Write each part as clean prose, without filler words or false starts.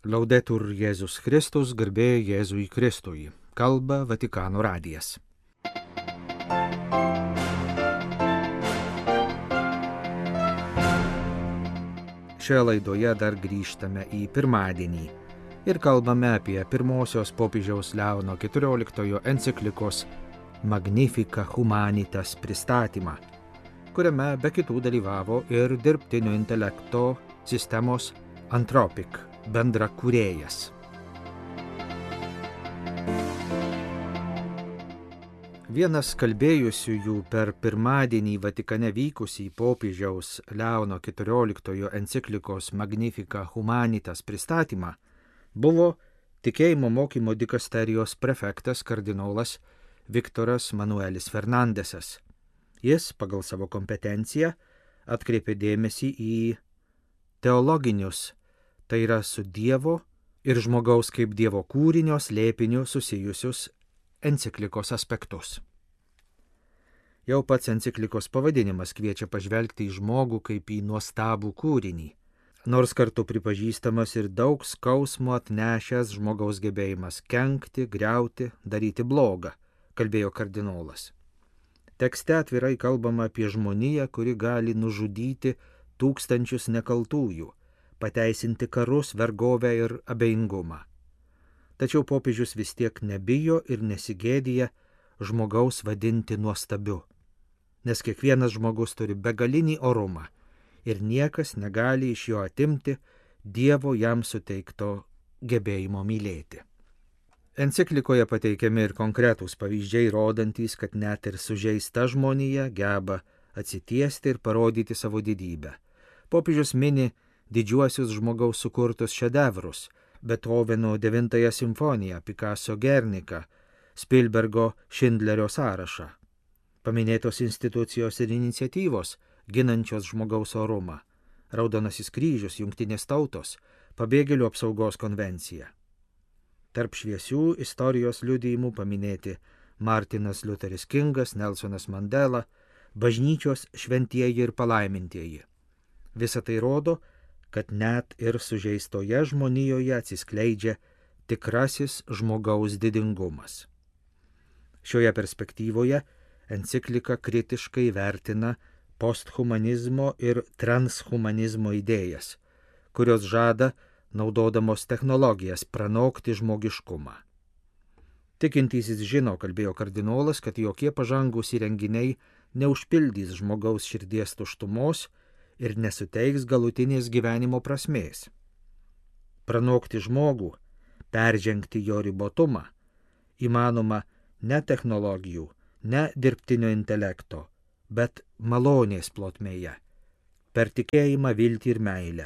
Laudetur Jėzus Kristus, garbė Jėzui Kristui. Kalba Vatikano radijas. Šioje laidoje dar grįžtame į pirmadienį ir kalbame apie pirmosios popiežiaus Leono XIV enciklikos Magnificat Humanitas pristatymą, kuriame be kitų dalyvavo ir dirbtinio intelekto sistemos Anthropic bendra kūrėjas. Vienas kalbėjusiųjų per pirmadienį Vatikane vykusį popiežiaus Leono XIV enciklikos Magnificat Humanitas pristatymą buvo tikėjimo mokymo dikasterijos prefektas kardinolas Viktoras Manuelis Fernandesas. Jis pagal savo kompetenciją atkreipė dėmesį į teologinius, tai yra su Dievo ir žmogaus kaip Dievo kūrinio slėpiniu susijusius enciklikos aspektus. Jau pats enciklikos pavadinimas kviečia pažvelgti į žmogų kaip į nuostabų kūrinį, nors kartu pripažįstamas ir daug skausmo atnešęs žmogaus gebėjimas kenkti, griauti, daryti blogą, kalbėjo kardinolas. Tekste atvirai kalbama apie žmoniją, kuri gali nužudyti tūkstančius nekaltųjų, pateisinti karus, vergovę ir abejingumą. Tačiau popiežius vis tiek nebijo ir nesigėdija žmogaus vadinti nuostabiu, nes kiekvienas žmogus turi begalinį orumą ir niekas negali iš jo atimti Dievo jam suteikto gebėjimo mylėti. Enciklikoje pateikiami ir konkretūs pavyzdžiai, rodantys, kad net ir sužeista žmonija geba atsitiesti ir parodyti savo didybę. Popiežius mini didžiuosius žmogaus sukurtus šedevrus, Beethoveno 9 simfoniją, Picasso Guernica, Spielbergo Šindlerio sąrašą. Paminėtos institucijos ir iniciatyvos, ginančios žmogaus orumą, Raudonasis kryžius, Jungtinės tautos, Pabėgėlių apsaugos konvencija. Tarp šviesių istorijos liudijimų paminėti Martinas Lutheris Kingas, Nelsonas Mandela, bažnyčios šventieji ir palaimintieji. Visa tai rodo, kad net ir sužeistoje žmonijoje atsiskleidžia tikrasis žmogaus didingumas. Šioje perspektyvoje enciklika kritiškai vertina posthumanizmo ir transhumanizmo idėjas, kurios žada, naudodamos technologijas, pranokti žmogiškumą. Tikintysis žino, kalbėjo kardinolas, kad jokie pažangūs įrenginiai neužpildys žmogaus širdies tuštumos ir nesuteiks galutinės gyvenimo prasmės. Pranokti žmogų, peržengti jo ribotumą, įmanoma ne technologijų, ne dirbtinio intelekto, bet malonės plotmėje, per tikėjimą, viltį ir meilę.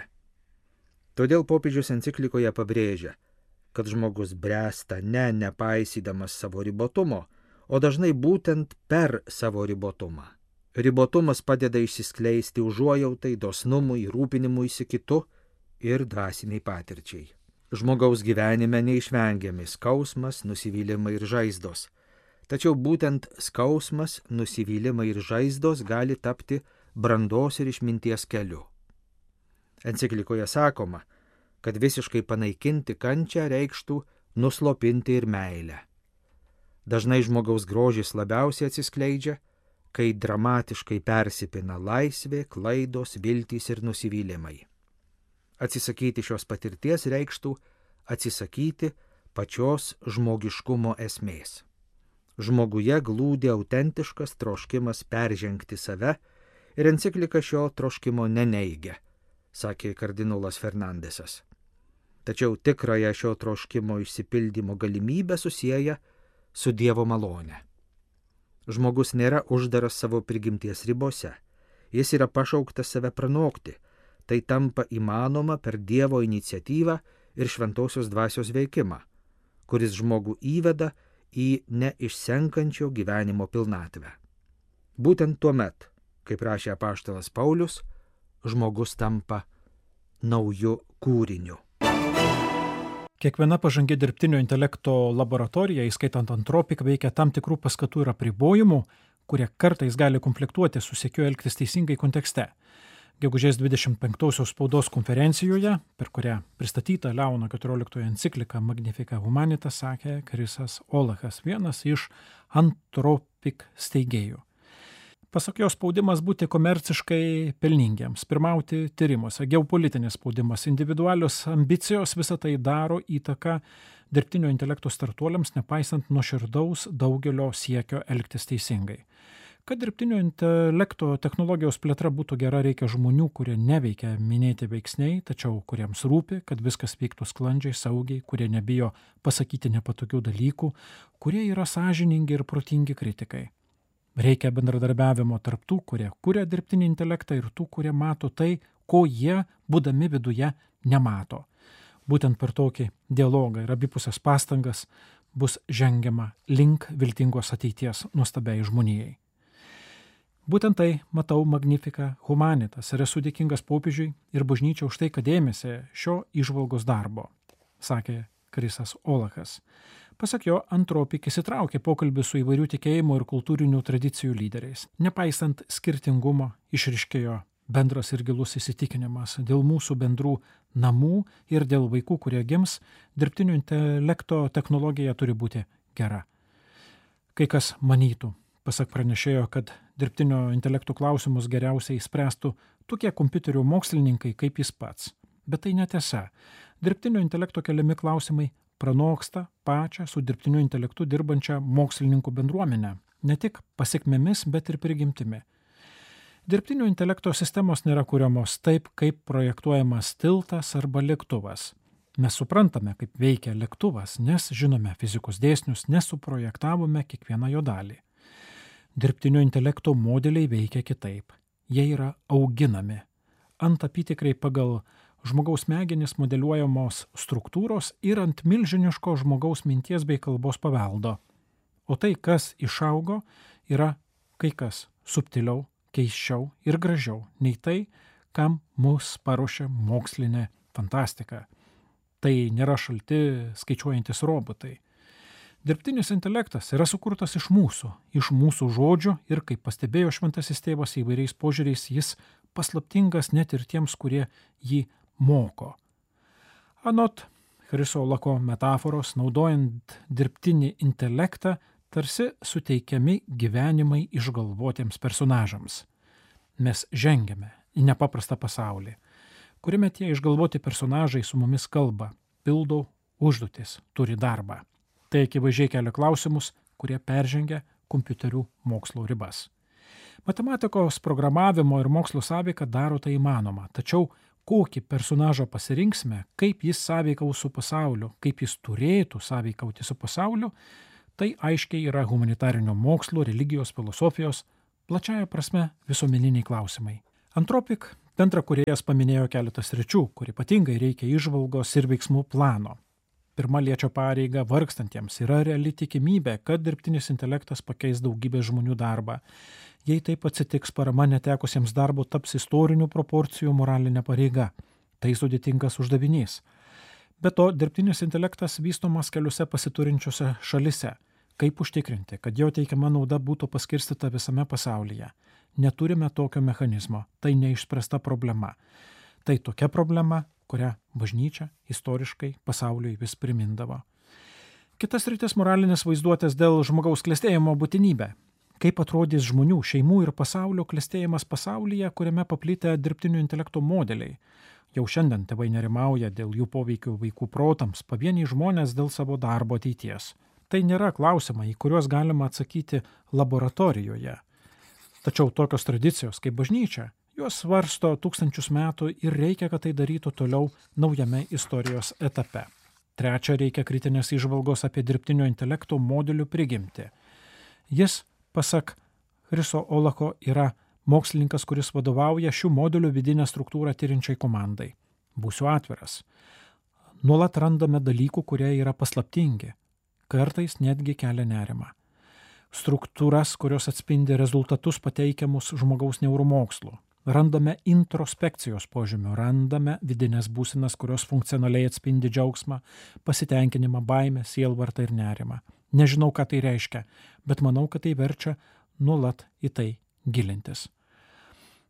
Todėl popiežius enciklikoje pabrėžia, kad žmogus bręsta ne nepaisydamas savo ribotumo, o dažnai būtent per savo ribotumą. Ribotumas padeda išsiskleisti užuojautai, dosnumui, rūpinimuisi kitu ir dvasiniai patirčiai. Žmogaus gyvenime neišvengiami skausmas, nusivylimai ir žaizdos. Tačiau būtent skausmas, nusivylimai ir žaizdos gali tapti brandos ir išminties keliu. Enciklikoje sakoma, kad visiškai panaikinti kančią reikštų nuslopinti ir meilę. Dažnai žmogaus grožis labiausiai atsiskleidžia, kai dramatiškai persipina laisvė, klaidos, viltys ir nusivylimai. Atsisakyti šios patirties reikštų atsisakyti pačios žmogiškumo esmės. Žmoguje glūdi autentiškas troškimas peržengti save ir enciklika šio troškimo neneigia, sakė kardinolas Fernandesas. Tačiau tikrąją šio troškimo išsipildymo galimybę susieja su Dievo malone. Žmogus nėra uždaras savo prigimties ribose, jis yra pašauktas save pranokti, tai tampa įmanoma per Dievo iniciatyvą ir šventosios dvasios veikimą, kuris žmogų įveda į neišsenkančio gyvenimo pilnatvę. Būtent tuomet, kaip rašė apaštalas Paulius, žmogus tampa nauju kūriniu. Kiekviena pažangi dirbtinio intelekto laboratorija, įskaitant Anthropic, veikia tam tikrų paskatų ir apribojimų, kurie kartais gali konfliktuoti su siekiu elgtis teisingai kontekste. gegužės 25-osios spaudos konferencijoje, per kurią pristatyta Leono XIV enciklika Magnificat Humanitas, sakė Chrisas Olachas, vienas iš Anthropic steigėjų. Pasak jo, spaudimas būti komerciškai pelningiems, pirmauti tyrimuose, geopolitinis spaudimas, individualios ambicijos, visą tai daro įtaką dirbtinio intelekto startuoliams, nepaisant nuoširdaus daugelio siekio elgtis teisingai. Kad dirbtinio intelekto technologijos plėtra būtų gera, reikia žmonių, kurie neveikia minėti veiksniai, tačiau kuriems rūpi, kad viskas vyktų sklandžiai, saugiai, kurie nebijo pasakyti nepatogių dalykų, kurie yra sąžiningi ir protingi kritikai. Reikia bendradarbiavimo tarp tų, kurie kuria dirbtinį intelektą ir tų, kurie mato tai, ko jie, būdami viduje, nemato. Būtent per tokį dialogą ir abipusės pastangas bus žengiama link viltingos ateities nuostabiai žmonijai. Būtent tai matau Magnificat Humanitas ir esu dėkingas popiežiui ir bažnyčiai už tai, kad ėmėsi šio įžvalgos darbo, sakė Chrisas Olachas. Pasak jo, Anthropic įsitraukė pokalbį su įvairių tikėjimų ir kultūrinių tradicijų lyderiais. Nepaisant skirtingumo, išryškėjo bendras ir gilus įsitikinimas dėl mūsų bendrų namų ir dėl vaikų, kurie gims, dirbtinio intelekto technologija turi būti gera. Kai kas manytų, pasak pranešėjo, kad dirbtinio intelekto klausimus geriausiai spręstų tokie kompiuterių mokslininkai kaip jis pats. Bet tai netiesa. Dirbtinio intelekto keliami klausimai pranoksta pačią su dirbtiniu intelektu dirbančią mokslininkų bendruomenę, ne tik pasiekmėmis, bet ir prigimtimi. Dirbtinio intelekto sistemos nėra kuriamos taip, kaip projektuojamas tiltas arba lėktuvas. Mes suprantame, kaip veikia lėktuvas, nes žinome fizikos dėsnius, nes suprojektavome kiekvieną jo dalį. Dirbtinio intelekto modeliai veikia kitaip. Jie yra auginami. Ant apytikriai pagal žmogaus smegenys modeliuojamos struktūros ir ant milžiniško žmogaus minties bei kalbos paveldo. O tai, kas išaugo, yra kai kas subtiliau, keisčiau ir gražiau nei tai, kam mus paruošia mokslinė fantastika. Tai nėra šalti skaičiuojantis robotai. Dirbtinis intelektas yra sukurtas iš mūsų žodžių ir, kaip pastebėjo šventasis tėvas įvairiais požiūriais, jis paslaptingas net ir tiems, kurie jį moko. Anot Chriso Olacho metaforos, naudojant dirbtinį intelektą, tarsi suteikiami gyvenimai išgalvotiems personažams. Mes žengiame į nepaprastą pasaulį, kuriame tie išgalvoti personažai su mumis kalba, pildo užduotis, turi darbą. Tai akivaizdžiai kelia klausimus, kurie peržengia kompiuterių mokslo ribas. Matematikos programavimo ir mokslo sąveika daro tai įmanoma, tačiau kokį personažą pasirinksime, kaip jis sąveikaus su pasauliu, kaip jis turėtų sąveikauti su pasauliu, tai aiškiai yra humanitarinio mokslo, religijos, filosofijos, plačiaja prasme visuomeniniai klausimai. Anthropic bendrakūrėjas paminėjo keletą sričių, kur ypatingai reikia įžvalgos ir veiksmų plano. Pirma liečia pareigą vargstantiems. Yra reali tikimybė, kad dirbtinis intelektas pakeis daugybę žmonių darbą. Jei taip atsitiks, parama netekusiems darbo taps istorinių proporcijų moralinė pareiga. Tai sudėtingas uždavinys. Be to, dirbtinis intelektas vystomas keliose pasiturinčiose šalise. Kaip užtikrinti, kad jo teikiama nauda būtų paskirstyta visame pasaulyje? Neturime tokio mechanizmo. Tai neišspręsta problema. Tai tokia problema, kurią bažnyčia istoriškai pasauliui vis primindavo. Kitas rytis moralinės vaizduotės dėl žmogaus klestėjimo būtinybė. Kaip atrodys žmonių, šeimų ir pasaulio klestėjimas pasaulyje, kuriame paplitę dirbtinio intelekto modeliai. Jau šiandien tėvai nerimauja dėl jų poveikių vaikų protams, pavieniai žmonės dėl savo darbo ateities. Tai nėra klausimai, į kuriuos galima atsakyti laboratorijoje. Tačiau tokios tradicijos kaip bažnyčia, juos svarsto tūkstančius metų ir reikia, kad tai darytų toliau naujame istorijos etape. Trečia, reikia kritinės įžvalgos apie dirbtinio intelekto modelių prigimtį. Jis, pasak Chriso Olacho, yra mokslininkas, kuris vadovauja šių modelių vidinę struktūrą tyrinčiai komandai. Būsiu atviras. Nuolat randame dalykų, kurie yra paslaptingi. Kartais netgi kelia nerimą. Struktūras, kurios atspindi rezultatus pateikiamus žmogaus neuromokslu. Randame introspekcijos požymių, randame vidinės būsenas, kurios funkcionaliai atspindi džiaugsmą, pasitenkinimą, baimę, sielvartą ir nerimą. Nežinau, ką tai reiškia, bet manau, kad tai verčia nuolat į tai gilintis.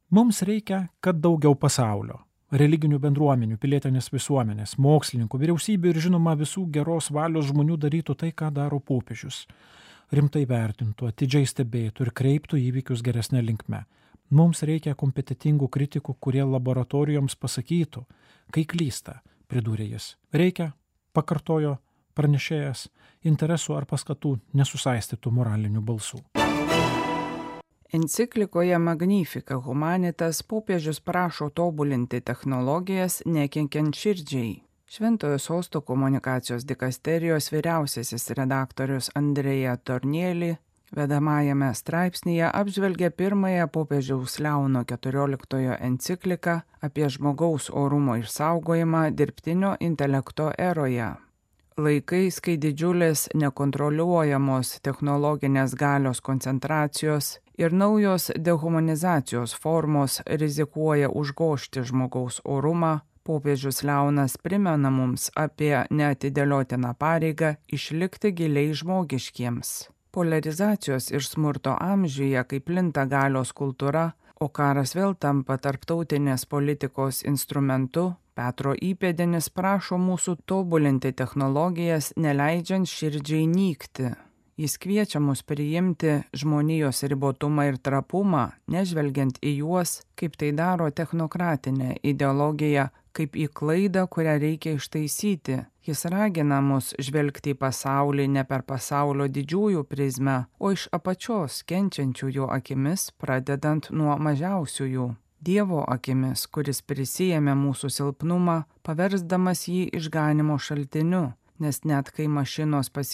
Mums reikia, kad daugiau pasaulio, religinių bendruomenių, pilietinės visuomenės, mokslininkų, vyriausybių ir žinoma visų geros valios žmonių darytų tai, ką daro popiežius. Rimtai vertintų, atidžiai stebėtų ir kreiptų įvykius geresnė linkme. Mums reikia kompetentingų kritikų, kurie laboratorijoms pasakytų, kai klysta, pridūrė jis. Reikia, pakartojo pranešėjas, interesų ar paskatų nesusaistytų moralinių balsų. Enciklikoje Magnificat Humanitas popiežius prašo tobulinti technologijas nekenkiant širdžiai. Šventojo sosto komunikacijos dikasterijos vyriausiasis redaktorius Andrea Tornielli vedamajame straipsnyje apžvelgia pirmąją popiežiaus Leono XIV encikliką apie žmogaus orumo išsaugojimą dirbtinio intelekto eroje. Laikais, kai didžiulės nekontroliuojamos technologinės galios koncentracijos ir naujos dehumanizacijos formos rizikuoja užgožti žmogaus orumą, popiežius Leonas primena mums apie neatidėliotiną pareigą išlikti giliai žmogiškiems. Polarizacijos ir smurto amžiuje, kai plinta galios kultūra, o karas vėl tampa tarptautinės politikos instrumentu, Petro įpėdinis prašo mūsų tobulinti technologijas, neleidžiant širdžiai nykti. Jis kviečia mus priimti žmonijos ribotumą ir trapumą, nežvelgiant į juos, kaip tai daro technokratinė ideologija, kaip į klaidą, kurią reikia ištaisyti. Jis ragina mus žvelgti į pasaulį ne per pasaulio didžiųjų prizmę, o iš apačios kenčiančiųjų akimis, pradedant nuo mažiausiųjų. Dievo akimis, kuris prisijėmė mūsų silpnumą, paversdamas jį išganimo šaltiniu, nes net kai mašinos